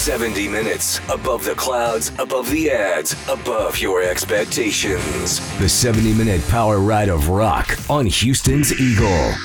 70 minutes above the clouds, above the ads, above your expectations. The 70-minute power ride of rock on Houston's Eagle.